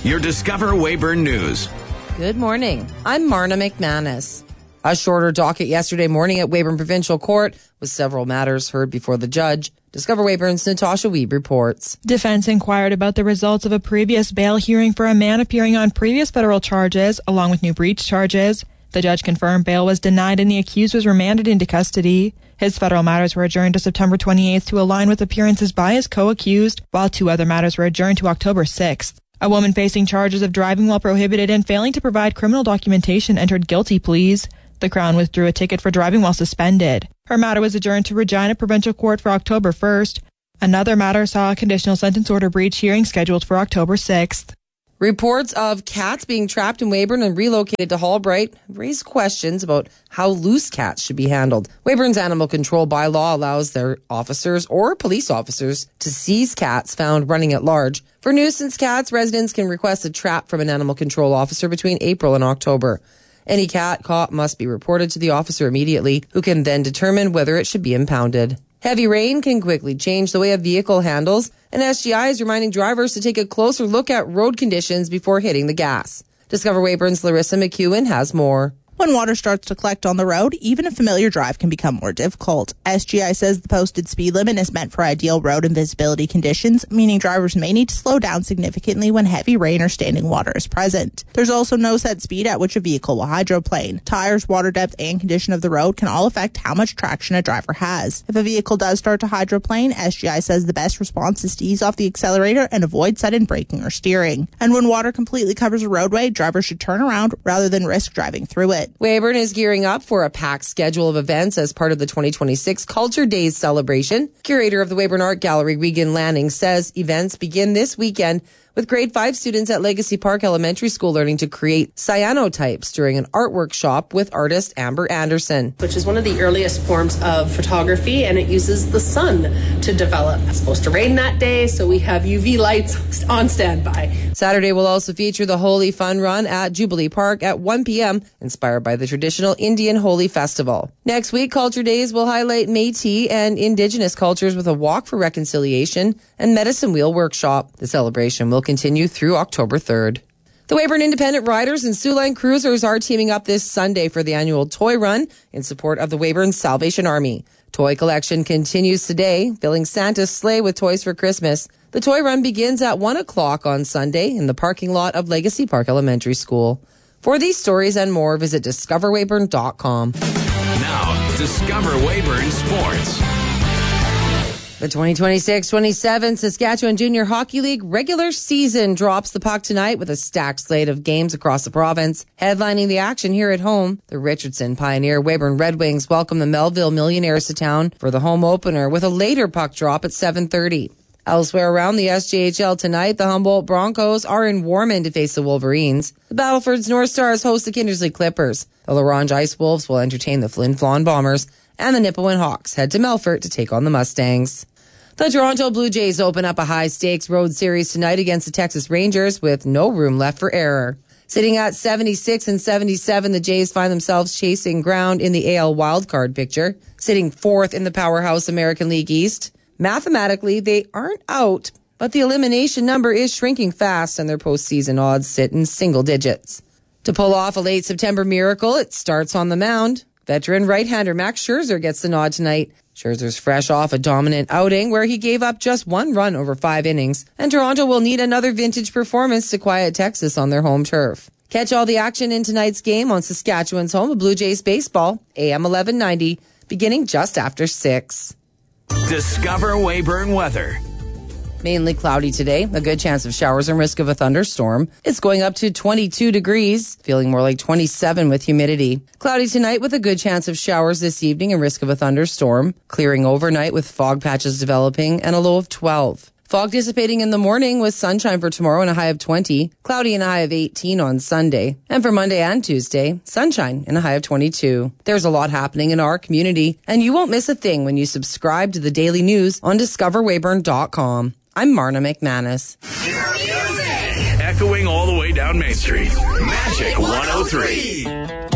your Discover Weyburn News. Good morning. I'm Marna McManus. A shorter docket yesterday morning at Weyburn Provincial Court with several matters heard before the judge. Discover Weyburn's Natasha Wiebe reports. Defense inquired about the results of a previous bail hearing for a man appearing on previous federal charges, along with new breach charges. The judge confirmed bail was denied and the accused was remanded into custody. His federal matters were adjourned to September 28th to align with appearances by his co-accused, while two other matters were adjourned to October 6th. A woman facing charges of driving while prohibited and failing to provide criminal documentation entered guilty pleas. The Crown withdrew a ticket for driving while suspended. Her matter was adjourned to Regina Provincial Court for October 1st. Another matter saw a conditional sentence order breach hearing scheduled for October 6th. Reports of cats being trapped in Weyburn and relocated to Hallbright raise questions about how loose cats should be handled. Weyburn's animal control bylaw allows their officers or police officers to seize cats found running at large. For nuisance cats, residents can request a trap from an animal control officer between April and October. Any cat caught must be reported to the officer immediately, who can then determine whether it should be impounded. Heavy rain can quickly change the way a vehicle handles, and SGI is reminding drivers to take a closer look at road conditions before hitting the gas. Discover Weyburn's Larissa McEwen has more. When water starts to collect on the road, even a familiar drive can become more difficult. SGI says the posted speed limit is meant for ideal road and visibility conditions, meaning drivers may need to slow down significantly when heavy rain or standing water is present. There's also no set speed at which a vehicle will hydroplane. Tires, water depth, and condition of the road can all affect how much traction a driver has. If a vehicle does start to hydroplane, SGI says the best response is to ease off the accelerator and avoid sudden braking or steering. And when water completely covers a roadway, drivers should turn around rather than risk driving through it. Weyburn is gearing up for a packed schedule of events as part of the 2026 Culture Days celebration. Curator of the Weyburn Art Gallery, Regan Lanning, says events begin this weekend with grade 5 students at Legacy Park Elementary School learning to create cyanotypes during an art workshop with artist Amber Anderson. Which is one of the earliest forms of photography, and it uses the sun to develop. It's supposed to rain that day, so we have UV lights on standby. Saturday will also feature the Holy Fun Run at Jubilee Park at 1 p.m., inspired by the traditional Indian Holi Festival. Next week, Culture Days will highlight Métis and Indigenous cultures with a walk for reconciliation and medicine wheel workshop. The celebration will continue through October 3rd. The Weyburn Independent Riders and Siouxline Cruisers are teaming up this Sunday for the annual Toy Run in support of the Weyburn Salvation Army. Toy collection continues today, filling Santa's sleigh with toys for Christmas. The Toy Run begins at 1 o'clock on Sunday in the parking lot of Legacy Park Elementary School. For these stories and more, visit discoverweyburn.com. Now, Discover Weyburn Sports. The 2026-27 Saskatchewan Junior Hockey League regular season drops the puck tonight with a stacked slate of games across the province. Headlining the action here at home, the Richardson Pioneer Weyburn Red Wings welcome the Melville Millionaires to town for the home opener with a later puck drop at 7:30. Elsewhere around the SJHL tonight, the Humboldt Broncos are in Warman to face the Wolverines. The Battleford's North Stars host the Kindersley Clippers. The La Ronge Ice Wolves will entertain the Flin Flon Bombers. And the Nipawin Hawks head to Melfort to take on the Mustangs. The Toronto Blue Jays open up a high-stakes road series tonight against the Texas Rangers with no room left for error. Sitting at 76 and 77, the Jays find themselves chasing ground in the AL wildcard picture, sitting fourth in the powerhouse American League East. Mathematically, they aren't out, but the elimination number is shrinking fast and their postseason odds sit in single digits. To pull off a late September miracle, it starts on the mound. Veteran right-hander Max Scherzer gets the nod tonight. Scherzer's fresh off a dominant outing where he gave up just 1 run over 5 innings, and Toronto will need another vintage performance to quiet Texas on their home turf. Catch all the action in tonight's game on Saskatchewan's home of Blue Jays baseball, AM 1190, beginning just after 6. Discover Weyburn weather. Mainly cloudy today, a good chance of showers and risk of a thunderstorm. It's going up to 22 degrees, feeling more like 27 with humidity. Cloudy tonight with a good chance of showers this evening and risk of a thunderstorm. Clearing overnight with fog patches developing and a low of 12. Fog dissipating in the morning with sunshine for tomorrow and a high of 20. Cloudy and a high of 18 on Sunday. And for Monday and Tuesday, sunshine and a high of 22. There's a lot happening in our community, and you won't miss a thing when you subscribe to the daily news on discoverweyburn.com. I'm Marna McManus. Echoing all the way down Main Street. Magic 103.